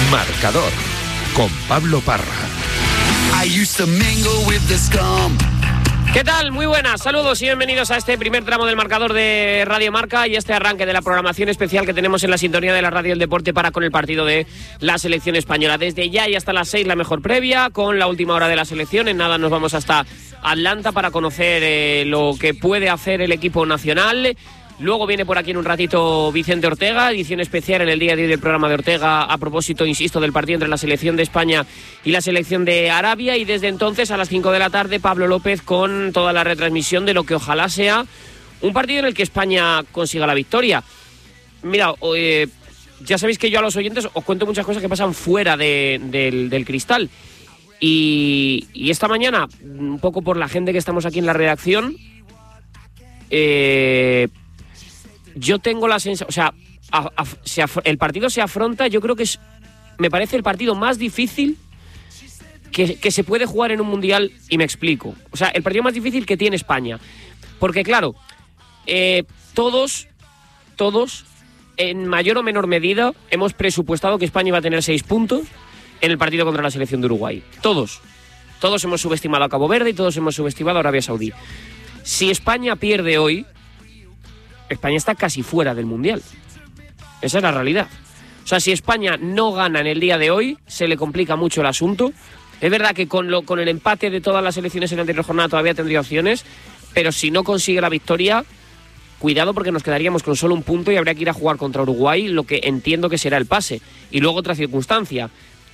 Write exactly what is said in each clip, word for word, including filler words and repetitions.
Marcador con Pablo Parra. ¿Qué tal? Muy buenas, saludos y bienvenidos a este primer tramo del marcador de Radio Marca y este arranque de la programación especial que tenemos en la sintonía de la Radio del Deporte para con el partido de la selección española. Desde ya y hasta las seis la mejor previa, con la última hora de la selección. En nada nos vamos hasta Atlanta para conocer eh, lo que puede hacer el equipo nacional. Luego viene por aquí en un ratito Vicente Ortega, edición especial en el día de hoy del programa de Ortega, a propósito, insisto, del partido entre la selección de España y la selección de Arabia. Y desde entonces, a las cinco de la tarde, Pablo López con toda la retransmisión de lo que ojalá sea un partido en el que España consiga la victoria. Mira, eh, ya sabéis que yo a los oyentes os cuento muchas cosas que pasan fuera de, del, del cristal. Y, y esta mañana, un poco por la gente que estamos aquí en la redacción, eh... yo tengo la sensación, o sea, a, a, se af- el partido se afronta, yo creo que es, me parece el partido más difícil que, que se puede jugar en un mundial, y me explico. O sea, el partido más difícil que tiene España. Porque claro, eh, todos, todos, en mayor o menor medida, hemos presupuestado que España iba a tener seis puntos en el partido contra la selección de Uruguay. Todos. Todos hemos subestimado a Cabo Verde y todos hemos subestimado a Arabia Saudí. Si España pierde hoy, España está casi fuera del Mundial. Esa es la realidad. O sea, si España no gana en el día de hoy, se le complica mucho el asunto. Es verdad que con, lo, con el empate de todas las selecciones en la anterior jornada todavía tendría opciones, pero si no consigue la victoria, cuidado, porque nos quedaríamos con solo un punto y habría que ir a jugar contra Uruguay, lo que entiendo que será el pase. Y luego otra circunstancia,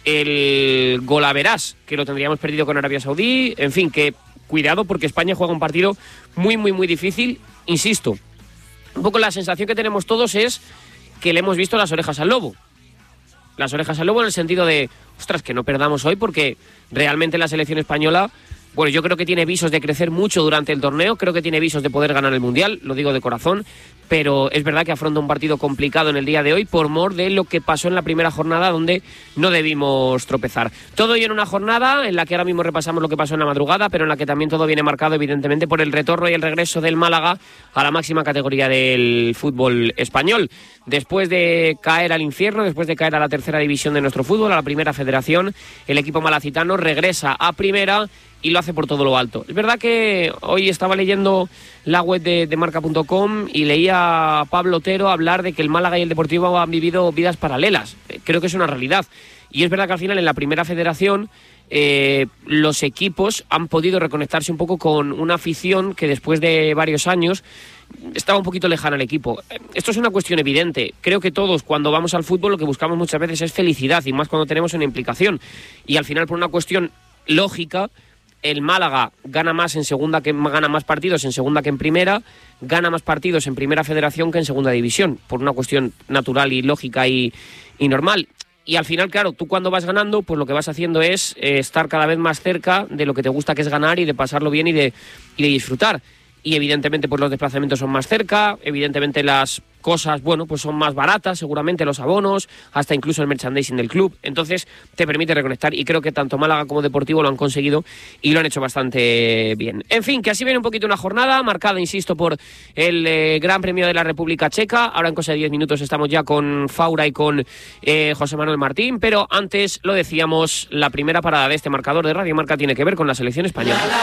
el golaverás, que lo tendríamos perdido con Arabia Saudí. En fin, que cuidado, porque España juega un partido muy, muy, muy difícil. Insisto, un poco la sensación que tenemos todos es que le hemos visto las orejas al lobo. Las orejas al lobo en el sentido de, ostras, que no perdamos hoy, porque realmente la selección española, bueno, yo creo que tiene visos de crecer mucho durante el torneo, creo que tiene visos de poder ganar el Mundial, lo digo de corazón, pero es verdad que afronta un partido complicado en el día de hoy por mor de lo que pasó en la primera jornada, donde no debimos tropezar. Todo hoy en una jornada en la que ahora mismo repasamos lo que pasó en la madrugada, pero en la que también todo viene marcado evidentemente por el retorno y el regreso del Málaga a la máxima categoría del fútbol español. Después de caer al infierno, después de caer a la tercera división de nuestro fútbol, a la primera federación, el equipo malacitano regresa a primera y lo hace por todo lo alto. Es verdad que hoy estaba leyendo la web de, de marca punto com y leía a Pablo Otero hablar de que el Málaga y el Deportivo han vivido vidas paralelas. Creo que es una realidad. Y es verdad que al final en la primera federación eh, los equipos han podido reconectarse un poco con una afición que después de varios años estaba un poquito lejana al equipo. Esto es una cuestión evidente. Creo que todos, cuando vamos al fútbol, lo que buscamos muchas veces es felicidad, y más cuando tenemos una implicación. Y al final, por una cuestión lógica, el Málaga gana más en segunda que gana más partidos en segunda que en primera, gana más partidos en primera federación que en segunda división, por una cuestión natural y lógica y, y normal. Y al final, claro, tú cuando vas ganando, pues lo que vas haciendo es eh, estar cada vez más cerca de lo que te gusta, que es ganar y de pasarlo bien y de, y de disfrutar. Y evidentemente pues los desplazamientos son más cerca, evidentemente las cosas, bueno, pues son más baratas, seguramente los abonos, hasta incluso el merchandising del club. Entonces te permite reconectar, y creo que tanto Málaga como Deportivo lo han conseguido y lo han hecho bastante bien. En fin, que así viene un poquito una jornada marcada, insisto, por el eh, Gran Premio de la República Checa. Ahora en cosa de diez minutos estamos ya con Faura y con eh, José Manuel Martín, pero antes, lo decíamos, la primera parada de este marcador de Radio Marca tiene que ver con la selección española.